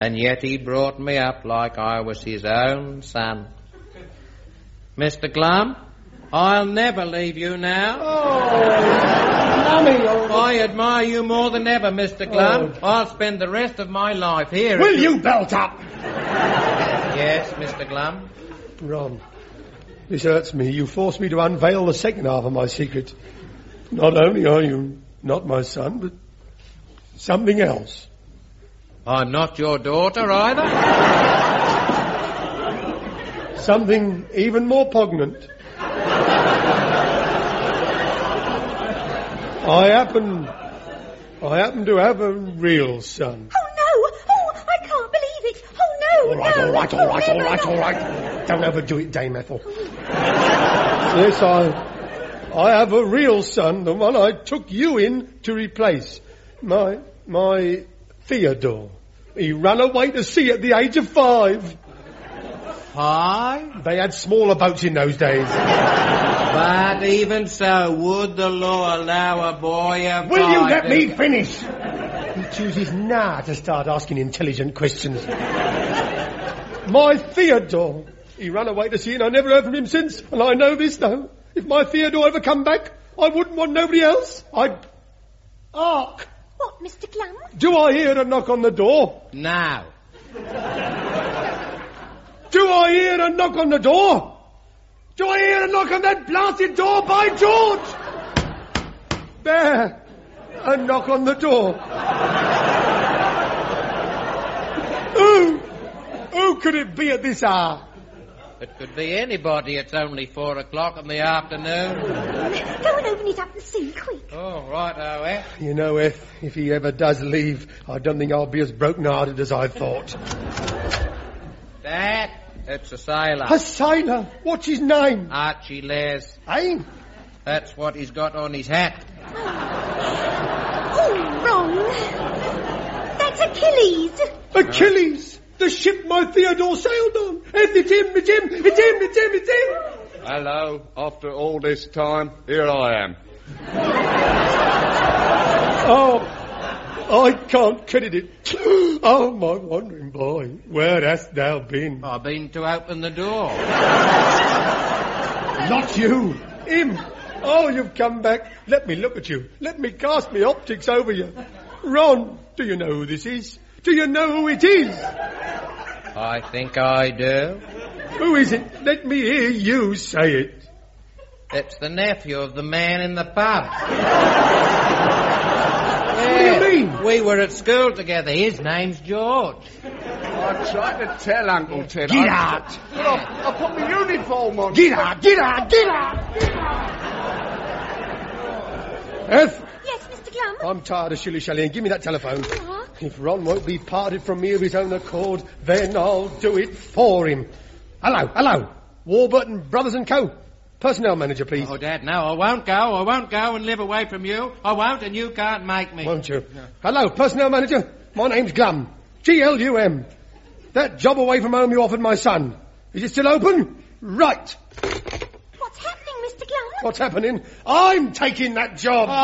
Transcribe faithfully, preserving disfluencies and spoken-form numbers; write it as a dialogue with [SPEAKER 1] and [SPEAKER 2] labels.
[SPEAKER 1] And yet he brought me up like I was his own son. Mister Glum, I'll never leave you now.
[SPEAKER 2] Oh, Mummy, oh.
[SPEAKER 1] I admire you more than ever, Mister Glum. Oh. I'll spend the rest of my life here.
[SPEAKER 2] Will you belt up?
[SPEAKER 1] Yes, Mister Glum.
[SPEAKER 2] Ron, this hurts me. You forced me to unveil the second half of my secret. Not only are you not my son, but something else.
[SPEAKER 1] I'm not your daughter either.
[SPEAKER 2] Something even more poignant. I happen... I happen to have a real son.
[SPEAKER 3] Oh, no! Oh, I can't believe it! Oh, no,
[SPEAKER 2] All right,
[SPEAKER 3] no!
[SPEAKER 2] all right, all right, all right, all right. Don't overdo it, Dame Ethel. Yes, I... I have a real son, the one I took you in to replace. My... my... Theodore. He ran away to sea at the age of five.
[SPEAKER 1] Five?
[SPEAKER 2] They had smaller boats in those days.
[SPEAKER 1] But even so, would the law allow a boy of
[SPEAKER 2] Will you
[SPEAKER 1] five
[SPEAKER 2] let
[SPEAKER 1] to...
[SPEAKER 2] me finish? He chooses now to start asking intelligent questions. My Theodore. He ran away to sea and I never heard from him since. And I know this, though. If my Theodore ever come back, I wouldn't want nobody else. I'd... Ark.
[SPEAKER 3] What, Mister Glum?
[SPEAKER 2] Do I hear a knock on the door?
[SPEAKER 1] Now.
[SPEAKER 2] Do I hear a knock on the door? Do I hear a knock on that blasted door, by George? There. A knock on the door. Who? Who could it be at this hour?
[SPEAKER 1] It could be anybody. It's only four o'clock in the afternoon.
[SPEAKER 3] Go and open it up and see, quick.
[SPEAKER 1] Oh, right, oh, eh?
[SPEAKER 2] You know, if, if he ever does leave, I don't think I'll be as broken-hearted as I thought.
[SPEAKER 1] Dad, it's a sailor.
[SPEAKER 2] A sailor? What's his name?
[SPEAKER 1] Archie Les.
[SPEAKER 2] Eh?
[SPEAKER 1] That's what he's got on his hat.
[SPEAKER 3] Oh, wrong. That's Achilles.
[SPEAKER 2] Achilles? The ship my Theodore sailed on. It's him, it's him, it's him, it's him, it's him.
[SPEAKER 4] Hello, after all this time, here I am.
[SPEAKER 2] Oh, I can't credit it. Oh, my wandering boy, where hast thou been?
[SPEAKER 1] I've been to open the door.
[SPEAKER 2] Not you, him. Oh, you've come back. Let me look at you. Let me cast my optics over you. Ron, do you know who this is? Do you know who it is?
[SPEAKER 1] I think I do.
[SPEAKER 2] Who is it? Let me hear you say it.
[SPEAKER 1] It's the nephew of the man in the pub.
[SPEAKER 2] What do you mean?
[SPEAKER 1] We were at school together. His name's George.
[SPEAKER 4] I tried to tell Uncle Ted.
[SPEAKER 2] Get
[SPEAKER 4] I...
[SPEAKER 2] out!
[SPEAKER 4] Well, I, I put my uniform on.
[SPEAKER 2] Get out! Get out! Get out! Get out! Eth,
[SPEAKER 3] Yes, Mister Glum?
[SPEAKER 2] I'm tired of shilly-shallying. Give me that telephone.
[SPEAKER 3] What?
[SPEAKER 2] If Ron won't be parted from me of his own accord, then I'll do it for him. Hello, hello. Warburton Brothers and Co. Personnel manager, please.
[SPEAKER 1] Oh, Dad, no, I won't go. I won't go and live away from you. I won't, and you can't make me.
[SPEAKER 2] Won't you? No. Hello, personnel manager. My name's Glum. G L U M. That job away from home you offered my son. Is it still open? Right.
[SPEAKER 3] What's happening, Mister Glum?
[SPEAKER 2] What's happening? I'm taking that job.